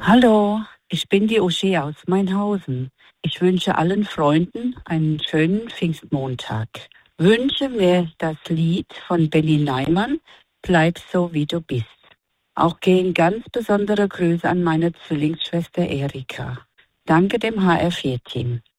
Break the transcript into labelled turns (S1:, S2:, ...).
S1: Hallo, ich bin die Uschi aus Mainhausen. Ich wünsche allen Freunden einen schönen Pfingstmontag. Wünsche mir das Lied von Benny Neimann, Bleib so wie du bist. Auch gehen ganz besondere Grüße an meine Zwillingsschwester Erika. Danke dem HR4-Team.